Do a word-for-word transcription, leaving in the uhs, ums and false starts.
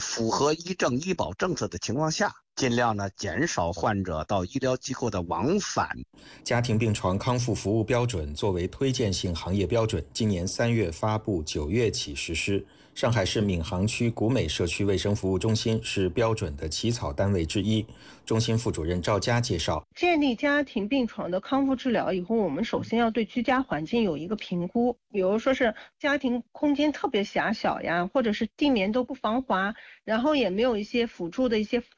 符合医政医保政策的情况下，尽量呢减少患者到医疗机构的往返。 家庭病床康复服务标准作为推荐性行业标准，今年三月发布，九月起实施。上海市闵行区古美社区卫生服务中心是标准的起草单位之一。中心副主任赵佳介绍， 建立家庭病床的康复治疗以后，我们首先要对居家环境有一个评估，比如说是家庭空间特别狭小呀，或者是地面都不防滑，然后也没有一些辅助的一些